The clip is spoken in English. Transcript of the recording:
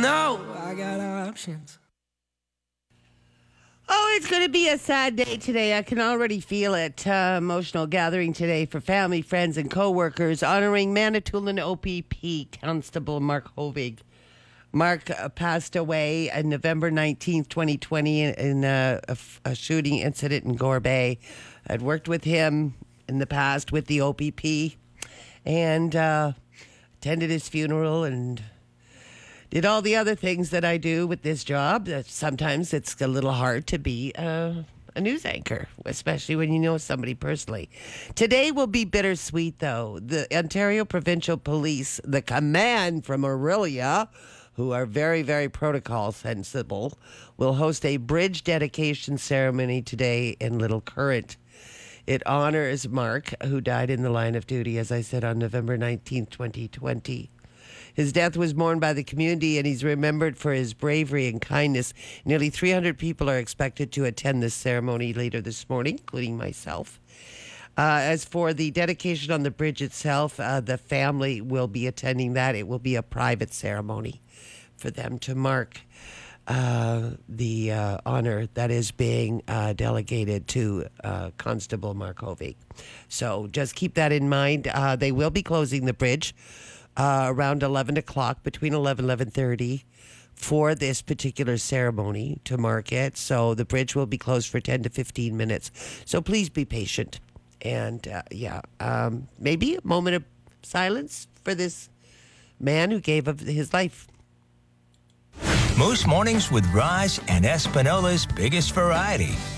know I got options. Oh, it's going to be a sad day today. I can already feel it. Emotional gathering today for family, friends, and co-workers honoring Manitoulin OPP Constable Mark Hovig. Mark passed away on November 19th, 2020 in a shooting incident in Gore Bay. I'd worked with him in the past with the OPP and attended his funeral and did all the other things that I do with this job. Sometimes it's a little hard to be a news anchor, especially when you know somebody personally. Today will be bittersweet, though. The Ontario Provincial Police, the command from Orillia, who are very, very protocol sensible, will host a bridge dedication ceremony today in Little Current. It honors Mark, who died in the line of duty, as I said, on November 19th, 2020. His death was mourned by the community, and he's remembered for his bravery and kindness. Nearly 300 people are expected to attend this ceremony later this morning, including myself. As for the dedication on the bridge itself, the family will be attending that. It will be a private ceremony for them to mark the honor that is being delegated to Constable Mark Hovig. So just keep that in mind. They will be closing the bridge around 11 o'clock, between 11 and 11:30, for this particular ceremony to mark it. So the bridge will be closed for 10 to 15 minutes. So please be patient. And, maybe a moment of silence for this man who gave of his life. Moose Mornings with Raj and Espinola's biggest variety.